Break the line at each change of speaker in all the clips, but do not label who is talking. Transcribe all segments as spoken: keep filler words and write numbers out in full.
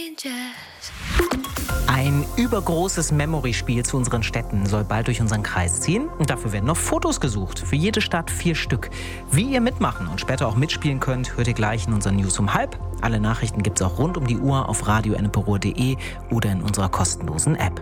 Ein übergroßes Memory-Spiel zu unseren Städten soll bald durch unseren Kreis ziehen. Und dafür werden noch Fotos gesucht. Für jede Stadt vier Stück. Wie ihr mitmachen und später auch mitspielen könnt, hört ihr gleich in unseren News um halb. Alle Nachrichten gibt's auch rund um die Uhr auf radio enneperuhr punkt de oder in unserer kostenlosen App.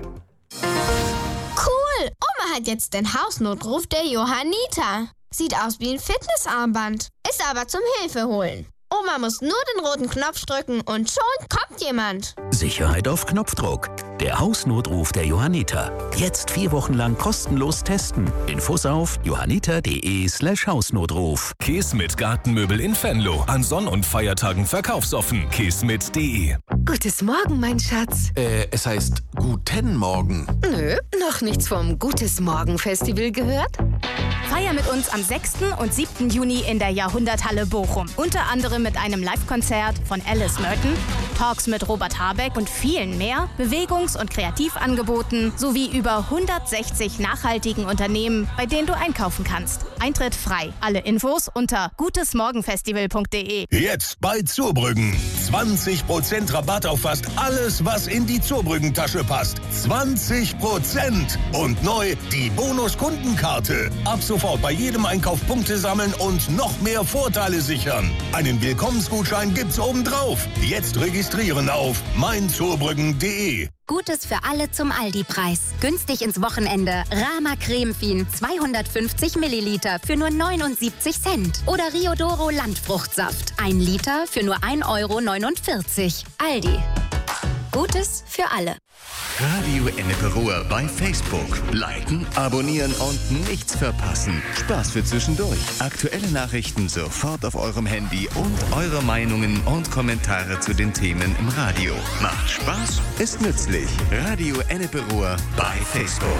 Cool! Oma hat jetzt den Hausnotruf der Johanniter. Sieht aus wie ein Fitnessarmband. Ist aber zum Hilfe holen. Oma muss nur den roten Knopf drücken und schon kommt jemand.
Sicherheit auf Knopfdruck. Der Hausnotruf der Johanniter. Jetzt vier Wochen lang kostenlos testen. Infos auf johanniter.de slash Hausnotruf.
Kismet Gartenmöbel in Venlo. An Sonn- und Feiertagen verkaufsoffen. kismet punkt de.
Gutes Morgen, mein Schatz.
Äh, es heißt Guten Morgen.
Nö, noch nichts vom Gutes Morgen Festival gehört?
Feier mit uns am sechsten und siebten Juni in der Jahrhunderthalle Bochum. Unter anderem mit einem Live-Konzert von Alice Merton, Talks mit Robert Habeck und vielen mehr, Bewegungs- und Kreativangeboten sowie über hundertsechzig nachhaltigen Unternehmen, bei denen du einkaufen kannst. Eintritt frei. Alle Infos unter gutesmorgenfestival punkt de.
Jetzt bei Zurbrüggen. zwanzig Prozent Rabatt auf fast alles, was in die Zurbrüggen-Tasche passt. zwanzig Prozent! Und neu die Bonus-Kundenkarte. Ab sofort bei jedem Einkauf Punkte sammeln und noch mehr Vorteile sichern. Einen Willkommensgutschein gibt's obendrauf. Jetzt registrieren auf meinzurbrüggen punkt de.
Gutes für alle zum Aldi-Preis. Günstig ins Wochenende. Rama Cremefin zweihundertfünfzig Milliliter für nur neunundsiebzig Cent. Oder Riodoro Landfruchtsaft. ein Liter für nur ein Euro neunundvierzig. Aldi. Gutes für alle.
Radio Enneperuhr bei Facebook. Liken, abonnieren und nichts verpassen. Spaß für zwischendurch. Aktuelle Nachrichten sofort auf eurem Handy und eure Meinungen und Kommentare zu den Themen im Radio. Macht Spaß, ist nützlich. Radio Enneperuhr bei Facebook.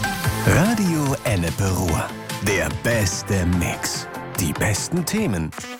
Radio Enneperuhr. Der beste Mix. Die besten Themen.